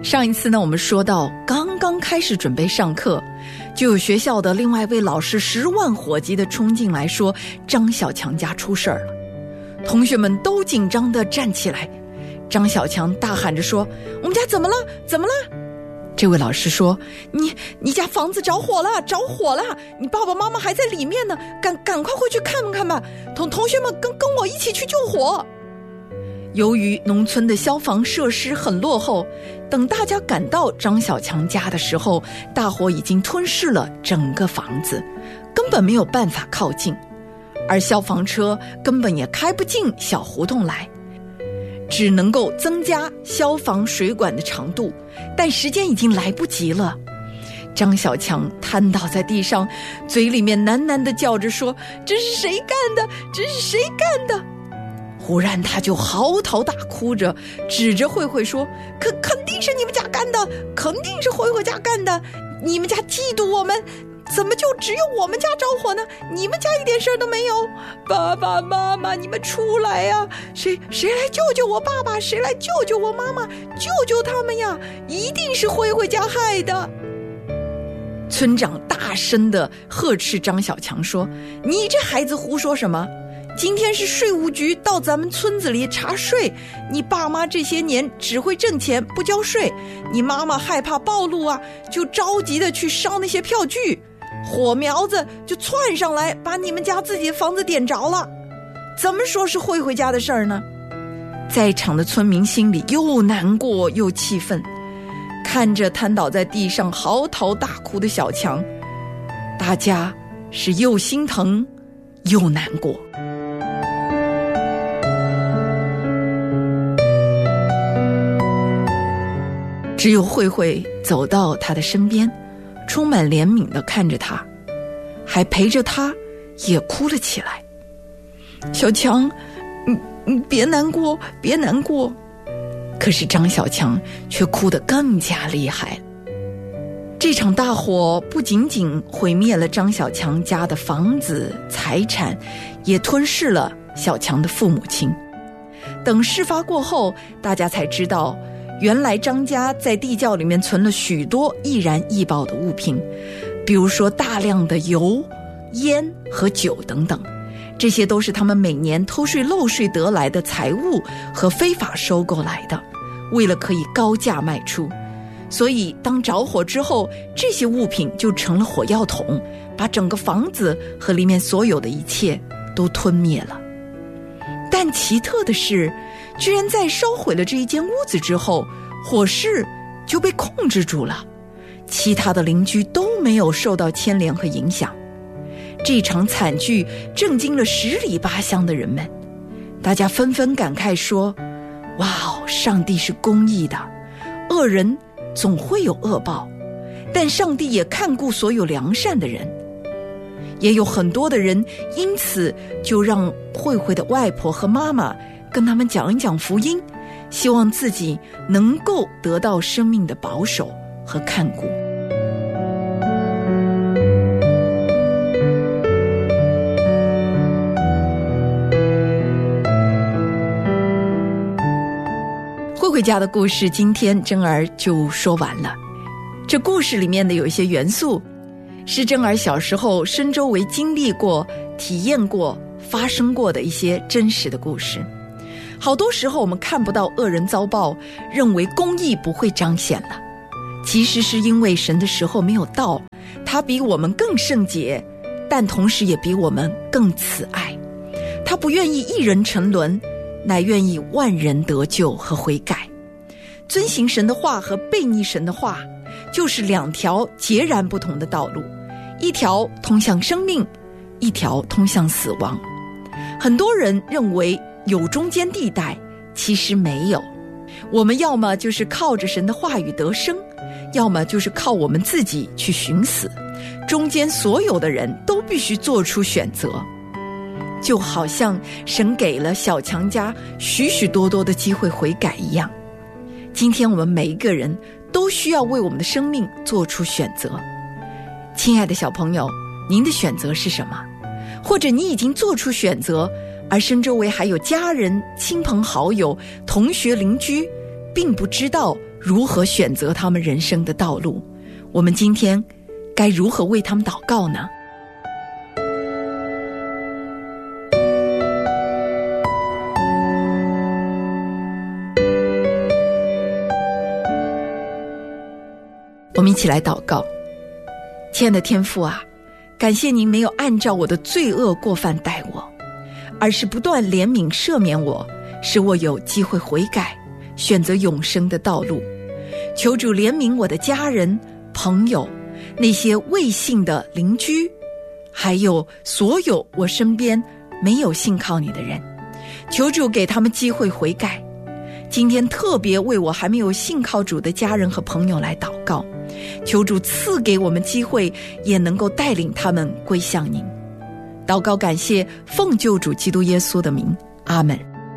上一次呢，我们说到刚刚开始准备上课，就有学校的另外一位老师10万火急地冲进来说张小强家出事儿了。同学们都紧张地站起来，张小强大喊着说：我们家怎么了？怎么了？这位老师说：你家房子着火了，你爸爸妈妈还在里面呢，赶快回去看看吧，同学们跟我一起去救火。由于农村的消防设施很落后，等大家赶到张小强家的时候，大火已经吞噬了整个房子，根本没有办法靠近，而消防车根本也开不进小胡同来，只能够增加消防水管的长度，但时间已经来不及了。张小强瘫倒在地上，嘴里面喃喃地叫着说：这是谁干的？这是谁干的？忽然他就嚎啕大哭着，指着慧慧说：肯定是你们家干的，肯定是慧慧家干的，你们家嫉妒我们，怎么就只有我们家着火呢？你们家一点事儿都没有。爸爸妈妈，你们出来呀！谁来救救我爸爸？谁来救救我妈妈？救救他们呀！一定是慧慧家害的。村长大声地呵斥张小强说：你这孩子胡说什么？今天是税务局到咱们村子里查税，你爸妈这些年只会挣钱不交税，你妈妈害怕暴露啊，就着急的去烧那些票据，火苗子就窜上来，把你们家自己的房子点着了。怎么说是慧慧家的事儿呢？在场的村民心里又难过又气愤，看着瘫倒在地上嚎啕大哭的小强，大家是又心疼又难过。只有慧慧走到他的身边，充满怜悯地看着他，还陪着他也哭了起来。小强，你别难过，别难过。可是张小强却哭得更加厉害。这场大火不仅仅毁灭了张小强家的房子财产，也吞噬了小强的父母亲。等事发过后，大家才知道，原来张家在地窖里面存了许多易燃易爆的物品，比如说大量的油、烟和酒等等，这些都是他们每年偷税漏税得来的财物和非法收购来的，为了可以高价卖出。所以当着火之后，这些物品就成了火药桶，把整个房子和里面所有的一切都吞灭了。但奇特的是，居然在烧毁了这一间屋子之后，火势就被控制住了，其他的邻居都没有受到牵连和影响。这场惨剧震惊了10里8乡的人们，大家纷纷感慨说：哇哦，上帝是公义的，恶人总会有恶报，但上帝也看顾所有良善的人。也有很多的人因此就让慧慧的外婆和妈妈跟他们讲一讲福音，希望自己能够得到生命的保守和看顾。慧慧家的故事今天珍儿就说完了。这故事里面的有一些元素是珍儿小时候身周围经历过、体验过、发生过的一些真实的故事。好多时候我们看不到恶人遭报，认为公义不会彰显了，其实是因为神的时候没有到，他比我们更圣洁，但同时也比我们更慈爱。他不愿意一人沉沦，乃愿意万人得救和悔改。遵行神的话和悖逆神的话，就是2条截然不同的道路，一条通向生命，一条通向死亡。很多人认为有中间地带，其实没有。我们要么就是靠着神的话语得生，要么就是靠我们自己去寻死，中间所有的人都必须做出选择。就好像神给了小强家许许多多的机会悔改一样，今天我们每一个人都需要为我们的生命做出选择。亲爱的小朋友，您的选择是什么？或者你已经做出选择，而身周围还有家人、亲朋好友、同学、邻居并不知道如何选择他们人生的道路。我们今天该如何为他们祷告呢？我们一起来祷告。亲爱的天父啊，感谢您没有按照我的罪恶过犯待我，而是不断怜悯赦免我，使我有机会悔改，选择永生的道路。求主怜悯我的家人、朋友，那些未信的邻居，还有所有我身边没有信靠你的人，求主给他们机会悔改。今天特别为我还没有信靠主的家人和朋友来祷告，求主赐给我们机会，也能够带领他们归向您。祷告感谢，奉救主基督耶稣的名，阿们。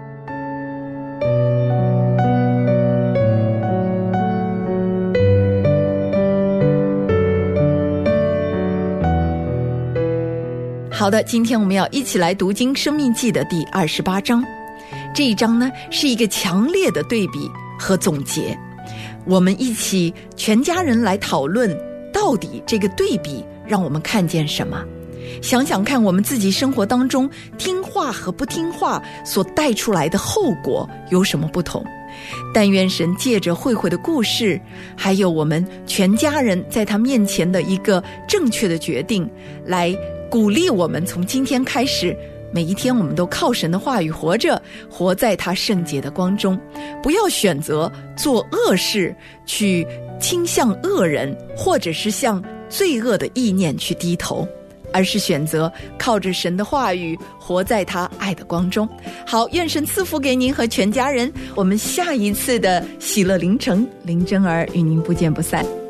好的，今天我们要一起来读经《生命记》的第28章。这一章呢，是一个强烈的对比和总结。我们一起全家人来讨论，到底这个对比让我们看见什么？想想看，我们自己生活当中听话和不听话所带出来的后果有什么不同？但愿神借着慧慧的故事，还有我们全家人在他面前的一个正确的决定，来鼓励我们从今天开始，每一天我们都靠神的话语活着，活在他圣洁的光中，不要选择做恶事，去倾向恶人，或者是向罪恶的意念去低头，而是选择靠着神的话语活在他爱的光中。好，愿神赐福给您和全家人，我们下一次的喜乐凌晨林真儿与您不见不散。